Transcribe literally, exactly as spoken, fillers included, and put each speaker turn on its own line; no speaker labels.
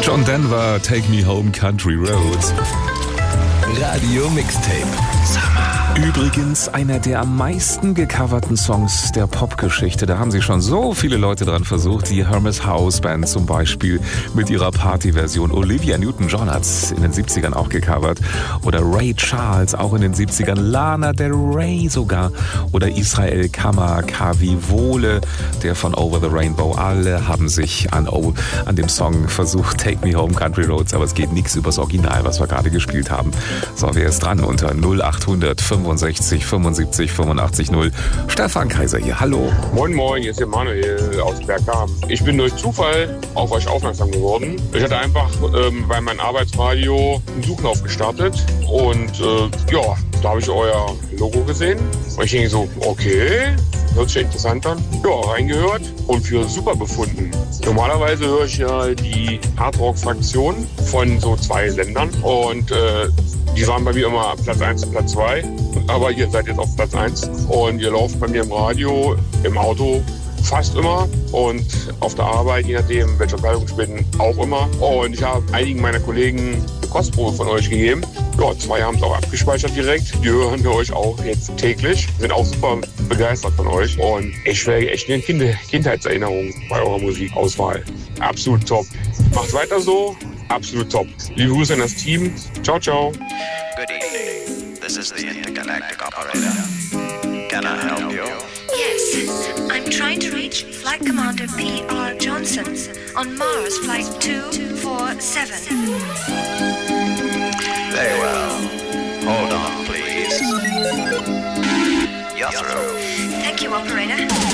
John Denver, Take Me Home Country Roads.
Radio Mixtape.
Übrigens einer der am meisten gecoverten Songs der Popgeschichte. Da haben sich schon so viele Leute dran versucht. Die Hermes House Band zum Beispiel mit ihrer Partyversion. Olivia Newton-John hat es in den siebzigern auch gecovert. Oder Ray Charles auch in den siebzigern. Lana Del Rey sogar. Oder Israel Kammer, Kavi Wohle, der von Over the Rainbow. Alle haben sich an, oh, an dem Song versucht, Take Me Home Country Roads. Aber es geht nichts übers Original, was wir gerade gespielt haben. So, wer ist dran unter null acht hundert fünfundsechzig fünfundsiebzig fünfundachtzig null? Stefan Kaiser hier, hallo.
Moin Moin, hier ist Emanuel aus Bergkamen. Ich bin durch Zufall auf euch aufmerksam geworden. Ich hatte einfach ähm, bei meinem Arbeitsradio einen Suchlauf gestartet und äh, ja, da habe ich euer Logo gesehen. Und ich denke so, okay, hört sich interessant an. Ja, reingehört und für super befunden. Normalerweise höre ich ja die Hardrock-Fraktion von so zwei Sendern und äh, die waren bei mir immer Platz eins und Platz zwei. Aber ihr seid jetzt auf Platz eins und ihr lauft bei mir im Radio, im Auto fast immer und auf der Arbeit, je nachdem, welcher Kleidung ich bin, auch immer. Und ich habe einigen meiner Kollegen eine Kostprobe von euch gegeben. Ja, zwei haben es auch abgespeichert direkt. Die hören wir euch auch jetzt täglich. Sind auch super begeistert von euch. Und ich schwelge echt in Kind- Kindheitserinnerungen bei eurer Musikauswahl. Absolut top. Macht weiter so. Absolut top. Liebe Grüße an das Team. Ciao, ciao.
Good evening. This is the intergalactic operator. Can I help you?
Yes, I'm trying to reach Flight Commander P R Johnson on Mars Flight two four seven.
Very well. Hold on, please. You're through.
Thank you, operator.